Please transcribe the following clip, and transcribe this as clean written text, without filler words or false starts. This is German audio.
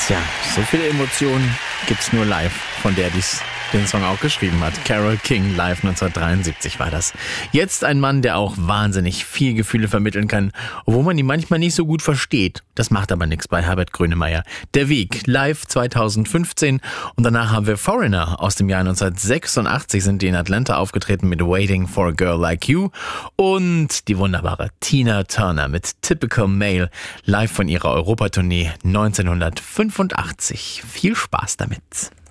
Tja, so viele Emotionen gibt's nur live, von der dies den Song auch geschrieben hat. Carole King, live 1973 war das. Jetzt ein Mann, der auch wahnsinnig viel Gefühle vermitteln kann, obwohl man ihn manchmal nicht so gut versteht. Das macht aber nichts bei Herbert Grönemeyer. Der Weg, live 2015. Und danach haben wir Foreigner aus dem Jahr 1986, sind die in Atlanta aufgetreten mit Waiting for a Girl Like You. Und die wunderbare Tina Turner mit Typical Male, live von ihrer Europatournee 1985. Viel Spaß damit.